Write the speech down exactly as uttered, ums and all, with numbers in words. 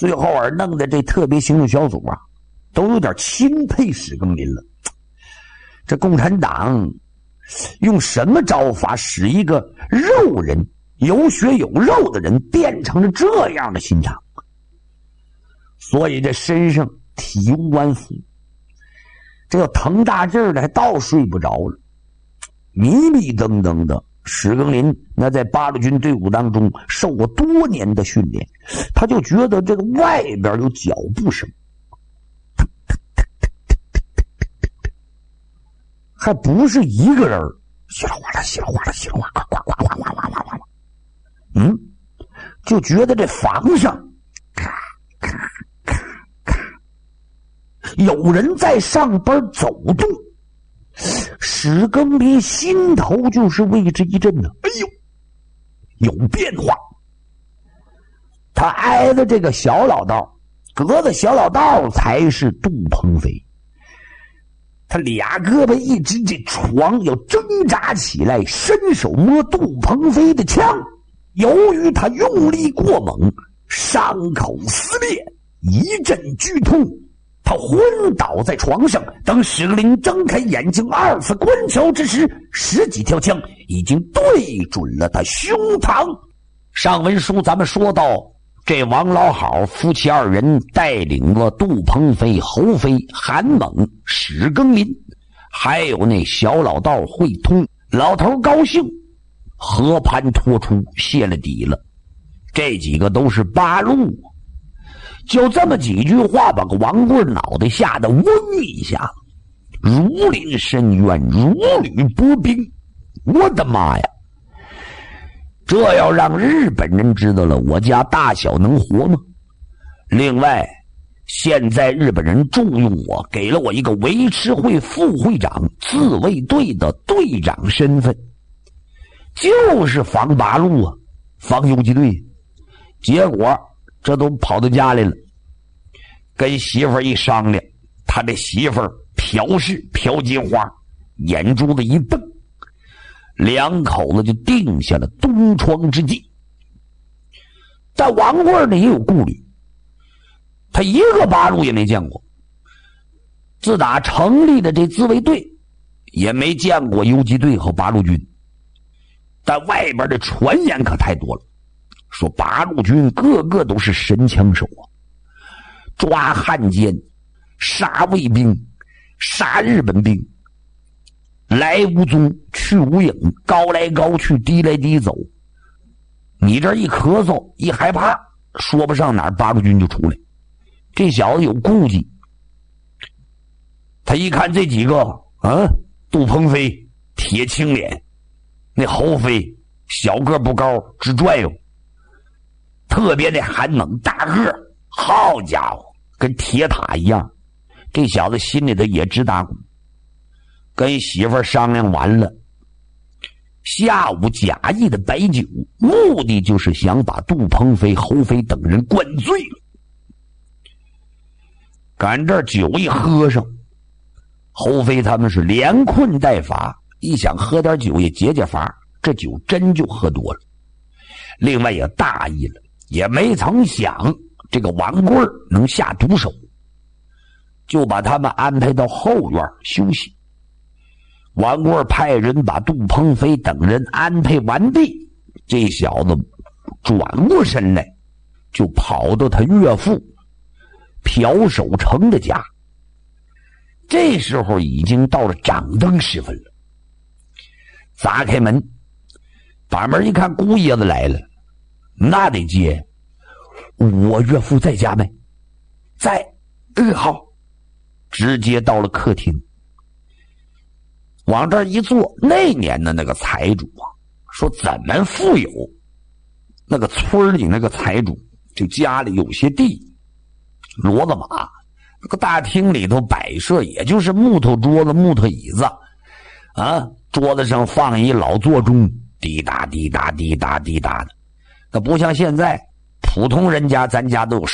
最后啊，弄得这特别行动小组啊，都有点钦佩史庚林了。这共产党用什么招法使一个肉人、有血有肉的人变成了这样的心肠？所以这身上体无完肤，这要疼大劲儿的，还倒睡不着了，迷迷瞪瞪的。史庚林那在八路军队伍当中受过多年的训练，他就觉得这个外边有脚步声，还不是一个人，稀里哗啦稀里哗啦稀里哗啦呱呱呱呱呱呱呱，嗯，就觉得这房上咔咔咔咔有人在上边走动。史庚林心头就是为之一震呢，哎呦，有变化！他挨着这个小老道，隔着小老道才是杜鹏飞。他俩胳膊一支，这床要挣扎起来，伸手摸杜鹏飞的枪。由于他用力过猛，伤口撕裂，一阵剧痛。他昏倒在床上，等史庚林睁开眼睛二次观瞧之时，十几条枪已经对准了他胸膛。上文书咱们说到，这王老好夫妻二人带领了杜鹏飞、侯飞、韩猛、史庚林，还有那小老道会通。老头高兴，和盘托出，泄了底了。这几个都是八路，就这么几句话，把个王贵脑袋吓得嗡一下，如临深渊，如履薄冰。我的妈呀！这要让日本人知道了，我家大小能活吗？另外，现在日本人重用我，给了我一个维持会副会长、自卫队的队长身份，就是防八路啊，防游击队。结果这都跑到家来了，跟媳妇儿一商量，他的媳妇儿朴氏朴金花眼珠子一瞪，两口子就定下了东窗之计。但王贵呢也有顾虑，他一个八路也没见过，自打成立的这自卫队也没见过游击队和八路军，但外边的传言可太多了，说八路军个个都是神枪手啊，抓汉奸，杀卫兵，杀日本兵，来无踪去无影，高来高去，低来低走。你这一咳嗽一害怕，说不上哪儿八路军就出来。这小子有顾忌，他一看这几个啊，杜鹏飞铁青脸，那侯飞小个不高直拽哟，特别那韩猛大个，好家伙，跟铁塔一样。这小子心里头也直打鼓，跟媳妇儿商量完了，下午假意的摆酒，目的就是想把杜鹏飞、侯飞等人灌醉了。赶这儿酒一喝上，侯飞他们是连困带乏，一想喝点酒也解解乏，这酒真就喝多了。另外也大意了，也没曾想这个王贵能下毒手，就把他们安排到后院休息。王贵派人把杜鹏飞等人安排完毕，这小子转过身来，就跑到他岳父朴守成的家。这时候已经到了掌灯时分了，砸开门，把门一看，姑爷子来了，那得接。我岳父在家没？在。嗯，好。直接到了客厅，往这儿一坐。那年的那个财主啊，说怎么富有？那个村里那个财主，这家里有些地，骡子马，那个大厅里头摆设也就是木头桌子、木头椅子，啊，桌子上放一老座钟，滴答滴答滴答滴答的。那不像现在，普通人家咱家都有